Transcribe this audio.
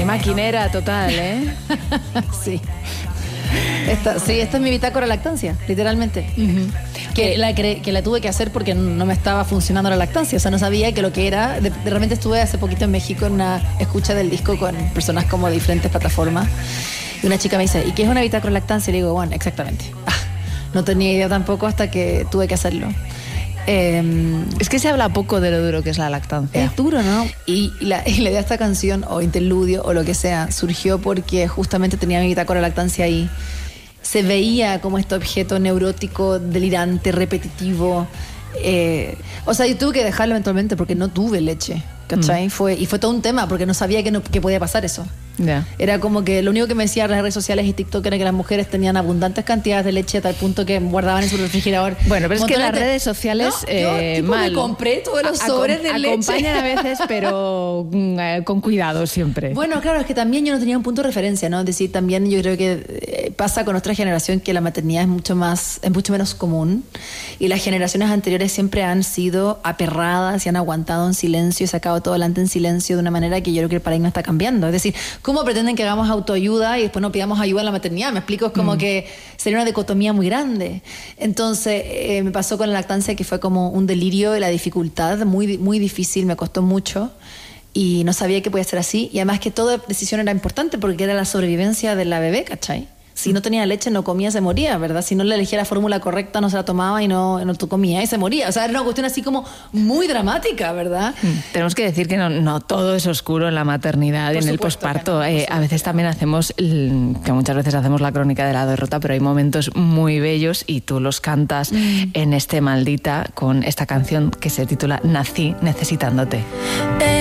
maquinera total, ¿eh? Sí. Esta es mi bitácora de lactancia, literalmente. Uh-huh. Que la tuve que hacer porque no me estaba funcionando la lactancia. O sea, no sabía que lo que era. De repente estuve hace poquito en México en una escucha del disco con personas como de diferentes plataformas. Y una chica me dice, ¿y qué es una bitácora de lactancia? Y le digo, bueno, exactamente. No tenía idea tampoco hasta que tuve que hacerlo. Es que se habla poco de lo duro que es la lactancia. Es duro, ¿no? Y la idea de esta canción, o interludio, o lo que sea, surgió porque justamente tenía mi bitácora de lactancia ahí. Se veía como este objeto neurótico, delirante, repetitivo. O sea, yo tuve que dejarlo eventualmente porque no tuve leche, ¿cachai? Y fue todo un tema porque no sabía que podía pasar eso. Yeah. Era como que lo único que me decían las redes sociales y TikTok era que las mujeres tenían abundantes cantidades de leche a tal punto que guardaban en su refrigerador. Bueno, pero es que las redes sociales yo me compré todos los sobres de leche. Acompañan a veces, pero con cuidado siempre. Bueno, claro, es que también yo no tenía un punto de referencia, ¿no? Es decir, también yo creo que pasa con nuestra generación que la maternidad es mucho menos común y las generaciones anteriores siempre han sido aperradas y han aguantado en silencio y sacado todo adelante en silencio de una manera que yo creo que el paradigma está cambiando. Es decir, ¿cómo pretenden que hagamos autoayuda y después no pidamos ayuda en la maternidad? Me explico, es como que sería una dicotomía muy grande. Entonces me pasó con la lactancia que fue como un delirio y la dificultad, muy, muy difícil, me costó mucho y no sabía que podía ser así y además que toda decisión era importante porque era la sobrevivencia de la bebé, ¿cachai? Si no tenía leche, no comía, se moría, ¿verdad? Si no le elegía la fórmula correcta, no se la tomaba y no comía y se moría. O sea, era una cuestión así como muy dramática, ¿verdad? Tenemos que decir que no todo es oscuro en la maternidad y en el posparto. A veces también que muchas veces hacemos la crónica de la derrota, pero hay momentos muy bellos y tú los cantas en este Maldita con esta canción que se titula Nací necesitándote.